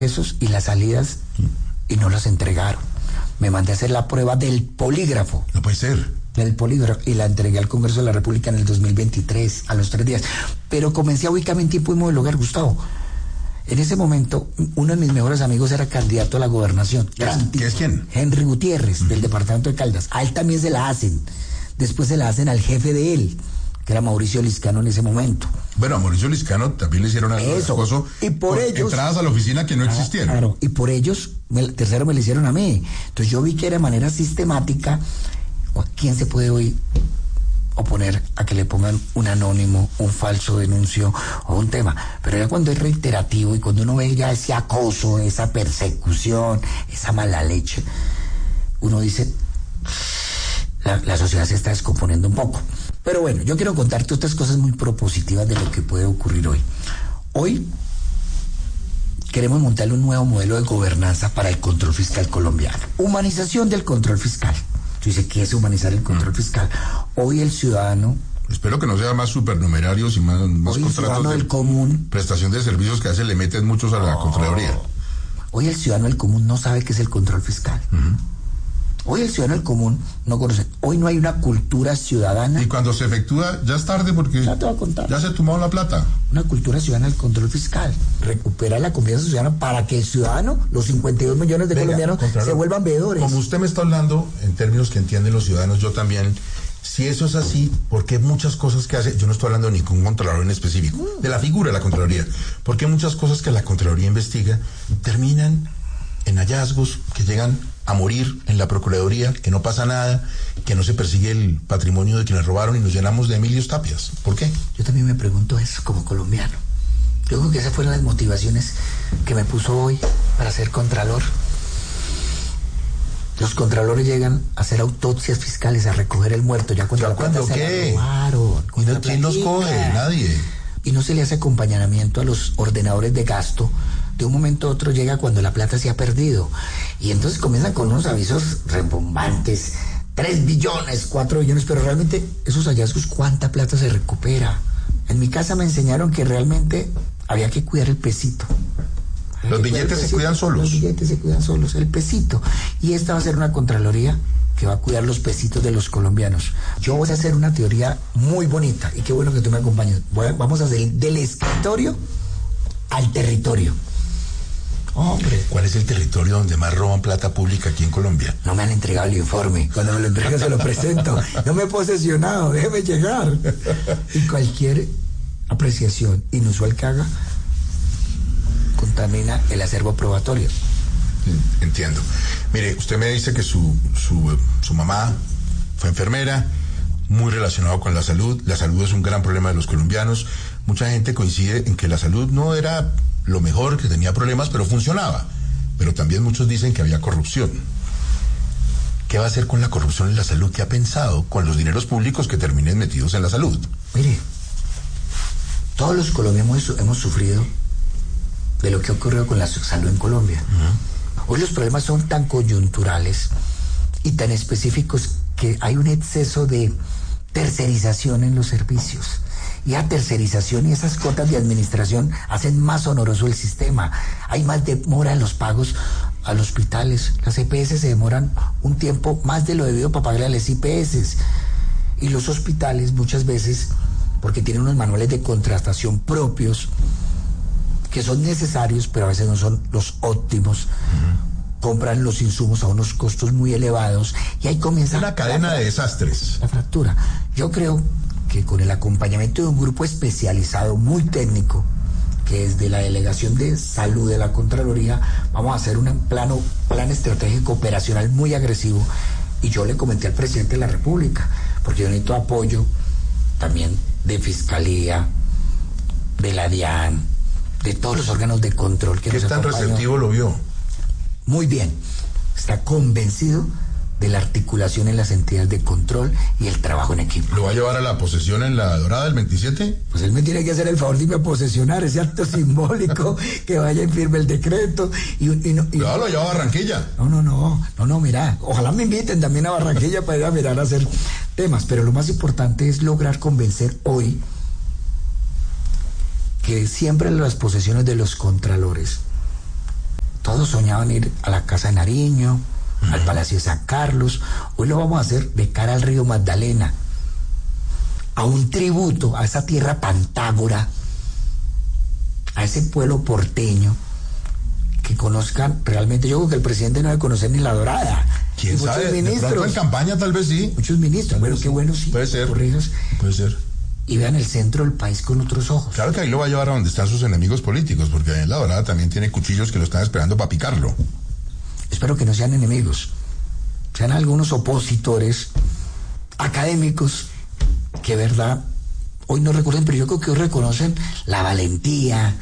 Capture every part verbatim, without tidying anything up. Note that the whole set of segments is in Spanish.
pesos y las salidas y no las entregaron. Me mandé a hacer la prueba del polígrafo. No puede ser. Del polígrafo y la entregué al Congreso de la República en el dos mil veintitrés, a los tres días. Pero comencé a ubicarme en tiempo y modo del hogar, Gustavo. En ese momento, uno de mis mejores amigos era candidato a la gobernación. ¿Qué es quién? Henry Gutiérrez, uh-huh. del departamento de Caldas. A él también se la hacen. Después se la hacen al jefe de él, que era Mauricio Liscano en ese momento. Bueno, a Mauricio Liscano también le hicieron algo acoso y por, por ellos entradas a la oficina que no ah, existían. Claro, y por ellos, me, tercero me lo hicieron a mí. Entonces yo vi que era de manera sistemática. ¿Quién se puede hoy oponer a que le pongan un anónimo, un falso denuncio o un tema? Pero ya cuando es reiterativo y cuando uno ve ya ese acoso, esa persecución, esa mala leche, uno dice, la, la sociedad se está descomponiendo un poco. Pero bueno, yo quiero contarte otras cosas muy propositivas de lo que puede ocurrir hoy. Hoy queremos montar un nuevo modelo de gobernanza para el control fiscal colombiano. Humanización del control fiscal. Tú dices, ¿qué es humanizar el control fiscal? Hoy el ciudadano... Espero que no sea más supernumerarios y más, más hoy contratos el del común, prestación de servicios que a veces le meten muchos a la oh, Contraloría. Hoy el ciudadano del común no sabe qué es el control fiscal. Uh-huh. Hoy el ciudadano del común no conoce. Hoy no hay una cultura ciudadana. Y cuando se efectúa, ya es tarde porque ya, te voy a contar. Ya se tomó la plata. Una cultura ciudadana del control fiscal. Recupera la confianza ciudadana para que el ciudadano, los cincuenta y dos millones de Venga, colombianos, se vuelvan veedores. Como usted me está hablando en términos que entienden los ciudadanos, yo también. Si eso es así, porque hay muchas cosas que hace, yo no estoy hablando de ningún contralor en específico, mm. de la figura de la Contraloría, porque hay muchas cosas que la Contraloría investiga terminan en hallazgos que llegan a morir en la Procuraduría, que no pasa nada, que no se persigue el patrimonio de quienes robaron y nos llenamos de Emilios Tapias. ¿Por qué? Yo también me pregunto eso como colombiano. Yo creo que esas fueron las motivaciones que me puso hoy para ser contralor. Los contralores llegan a hacer autopsias fiscales, a recoger el muerto, ya cuando ¿Ya la plata se la robaron. ¿Y no, quién los coge? Nadie. Y no se le hace acompañamiento a los ordenadores de gasto. De un momento a otro llega cuando la plata se ha perdido. Y entonces comienzan con unos avisos rebombantes, tres billones, cuatro billones, pero realmente esos hallazgos, ¿cuánta plata se recupera? En mi casa me enseñaron que realmente había que cuidar el pesito. Los billetes se cuidan solos. Los billetes se cuidan solos, el pesito. Y esta va a ser una Contraloría que va a cuidar los pesitos de los colombianos. Yo voy a hacer una teoría muy bonita, y qué bueno que tú me acompañes. Voy a, vamos a hacer del escritorio al territorio. Hombre, ¿cuál es el territorio donde más roban plata pública aquí en Colombia? No me han entregado el informe. Cuando me lo entreguen se lo presento. No me he posesionado, déjeme llegar. Y cualquier apreciación inusual que haga contamina el acervo probatorio. Entiendo. Mire, usted me dice que su, su, su mamá fue enfermera, muy relacionado con la salud. La salud es un gran problema de los colombianos. Mucha gente coincide en que la salud no era lo mejor, que tenía problemas, pero funcionaba. Pero también muchos dicen que había corrupción. ¿Qué va a hacer con la corrupción en la salud? ¿Qué ha pensado con los dineros públicos que terminen metidos en la salud? Mire, todos los colombianos hemos, hemos sufrido de lo que ocurrió con la salud en Colombia. Uh-huh. Hoy los problemas son tan coyunturales y tan específicos que hay un exceso de tercerización en los servicios. Y a tercerización y esas cotas de administración hacen más oneroso el sistema. Hay más demora en los pagos a los hospitales. Las E P S se demoran un tiempo más de lo debido para pagarle a las I P S. Y los hospitales muchas veces, porque tienen unos manuales de contratación propios, que son necesarios, pero a veces no son los óptimos. Uh-huh. Compran los insumos a unos costos muy elevados y ahí comienza una cadena de desastres. La fractura. Yo creo que con el acompañamiento de un grupo especializado muy técnico, que es de la Delegación de Salud de la Contraloría, vamos a hacer un plano, plan estratégico operacional muy agresivo. Y yo le comenté al presidente de la República, porque yo necesito apoyo también de Fiscalía, de la DIAN, de todos los órganos de control que ¿Qué nos tan acompañan. Receptivo lo vio? Muy bien. Está convencido de la articulación en las entidades de control y el trabajo en equipo. ¿Lo va a llevar a la posesión en la Dorada del veintisiete? Pues él me tiene que hacer el favor de irme a posesionar, ese acto simbólico, que vaya y firme el decreto. Y, y, no, y, no, lo lleva a Barranquilla. No, no, no, no, no, mira, ojalá me inviten también a Barranquilla para ir a mirar a hacer temas, pero lo más importante es lograr convencer hoy que siempre en las posesiones de los contralores Todos soñaban ir a la Casa de Nariño, uh-huh. al Palacio de San Carlos. Hoy lo vamos a hacer de cara al río Magdalena, a un tributo a esa tierra pantágora, a ese pueblo porteño, que conozcan realmente. Yo creo que el presidente no debe conocer ni La Dorada. ¿Quién sabe? De pronto en campaña tal vez sí. Muchos ministros. Bueno, qué bueno, sí. Puede ser. Corrijas. Puede ser. Y vean el centro del país con otros ojos. Claro que ahí lo va a llevar a donde están sus enemigos políticos, porque en La Dorada también tiene cuchillos que lo están esperando para picarlo. Espero que no sean enemigos. Sean algunos opositores académicos que, verdad, hoy no recuerden, pero yo creo que hoy reconocen la valentía,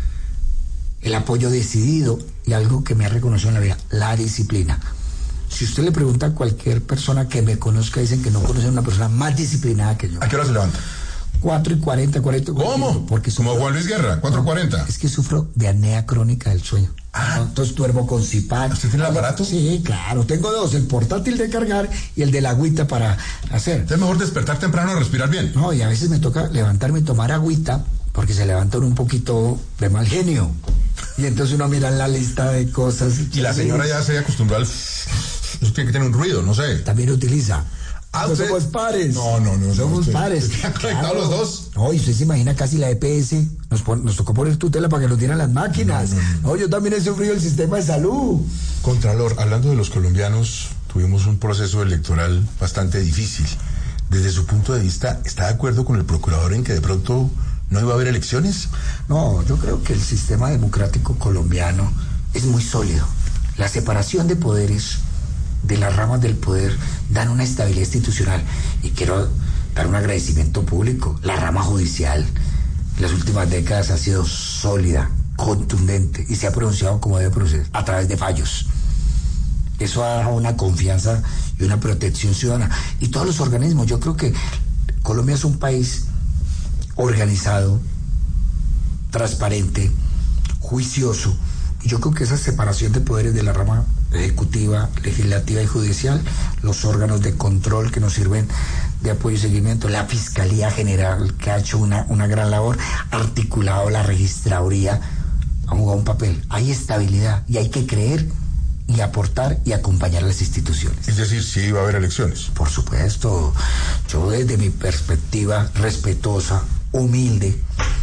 el apoyo decidido y algo que me ha reconocido en la vida, la disciplina. Si usted le pregunta a cualquier persona que me conozca, dicen que no conocen a una persona más disciplinada que yo. ¿A qué hora se levanta? cuatro y cuarenta, cuarenta. ¿Cómo? Porque sufro, ¿Como Juan Luis Guerra? ¿cuatro y cuarenta? No, es que sufro de apnea crónica del sueño. Ah. Entonces duermo con Zipac. ¿Usted tiene el aparato? Sí, claro. Tengo dos, el portátil de cargar y el de la agüita para hacer. Es mejor despertar temprano y respirar bien. No, y a veces me toca levantarme y tomar agüita porque se levantan un poquito de mal genio. Y entonces uno mira la lista de cosas. Y la señora ya se acostumbró al... Eso tiene que tener un ruido, no sé. También utiliza. Ah, no usted... somos pares. No, no, no. Somos usted... pares. ¿Están conectados claro. los dos? No, y usted se imagina casi la E P S. Nos, pon... nos tocó poner tutela para que nos dieran las máquinas. No, no, no. no, yo también he sufrido el sistema de salud. Contralor, hablando de los colombianos, tuvimos un proceso electoral bastante difícil. Desde su punto de vista, ¿está de acuerdo con el procurador en que de pronto no iba a haber elecciones? No, yo creo que el sistema democrático colombiano es muy sólido. La separación de poderes, de las ramas del poder, dan una estabilidad institucional. Y quiero dar un agradecimiento público. La rama judicial en las últimas décadas ha sido sólida, contundente, y se ha pronunciado como debe pronunciarse, a través de fallos. Eso ha dado una confianza y una protección ciudadana. Y todos los organismos, yo creo que Colombia es un país organizado, transparente, juicioso. Y yo creo que esa separación de poderes de la rama ejecutiva, legislativa y judicial, los órganos de control que nos sirven de apoyo y seguimiento, la Fiscalía General, que ha hecho una, una gran labor, articulado la registraduría, ha jugado un papel. Hay estabilidad y hay que creer y aportar y acompañar a las instituciones. Es decir, sí va a haber elecciones. Por supuesto. Yo, desde mi perspectiva respetuosa, humilde,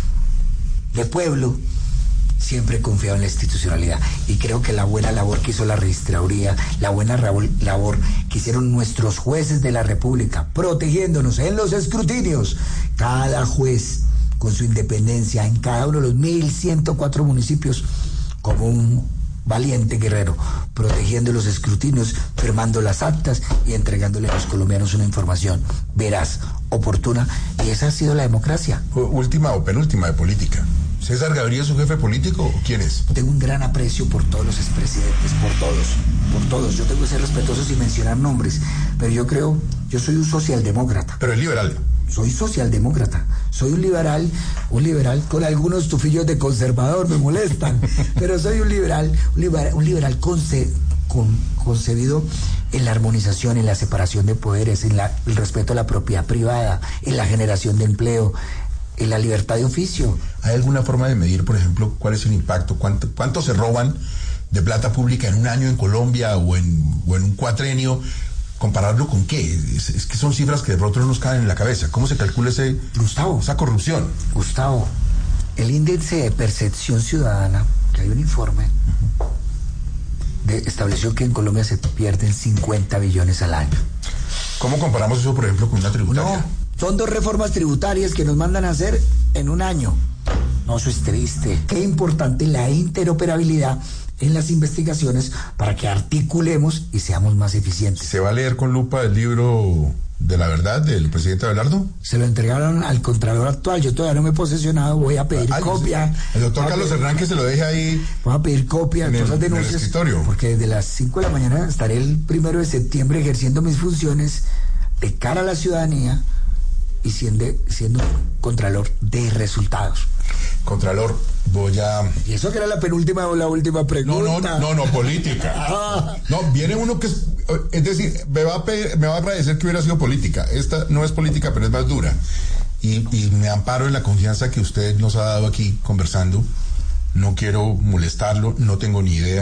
de pueblo, siempre he confiado en la institucionalidad y creo que la buena labor que hizo la registraduría, la buena labor que hicieron nuestros jueces de la República, protegiéndonos en los escrutinios, cada juez con su independencia en cada uno de los mil ciento cuatro municipios, como un valiente guerrero, protegiendo los escrutinios, firmando las actas y entregándole a los colombianos una información veraz, oportuna, y esa ha sido la democracia. Última o penúltima de política. ¿César Gaviria es su jefe político o quién es? Tengo un gran aprecio por todos los expresidentes, por todos, por todos. Yo tengo que ser respetuoso sin mencionar nombres, pero yo creo, yo soy un socialdemócrata. Pero es liberal. Soy socialdemócrata, soy un liberal, un liberal con algunos tufillos de conservador, me molestan, pero soy un liberal, un liberal, un liberal conce, con, concebido en la armonización, en la separación de poderes, en la, el respeto a la propiedad privada, en la generación de empleo, en la libertad de oficio. ¿Hay alguna forma de medir, por ejemplo, cuál es el impacto, cuánto, cuánto se roban de plata pública en un año en Colombia o en, o en un cuatrenio? ¿Compararlo con qué? Es, es que son cifras que de pronto no nos caen en la cabeza. ¿Cómo se calcula ese, Gustavo, esa corrupción? Gustavo, el índice de percepción ciudadana, que hay un informe, uh-huh. de, estableció que en Colombia se pierden cincuenta billones al año. ¿Cómo comparamos eso, por ejemplo, con una tributaria? No, son dos reformas tributarias que nos mandan a hacer en un año. No, eso es triste. Qué importante la interoperabilidad en las investigaciones para que articulemos y seamos más eficientes. ¿Se va a leer con lupa el libro de la verdad del presidente Abelardo? Se lo entregaron al Contralor actual, yo todavía no me he posesionado, voy a pedir Ay, copia. El doctor Carlos pedir, Hernán que se lo deje ahí. Voy a pedir copia de todas las denuncias, porque desde las cinco de la mañana estaré el primero de septiembre ejerciendo mis funciones de cara a la ciudadanía y siendo, siendo Contralor de resultados. Contralor, voy a... ¿Y eso que era la penúltima o la última pregunta? No, no, no, no, política. Ah. No, viene uno que es... Es decir, me va, a pedir, me va a agradecer que hubiera sido política. Esta no es política, pero es más dura. Y, y me amparo en la confianza que usted nos ha dado aquí conversando. No quiero molestarlo, no tengo ni idea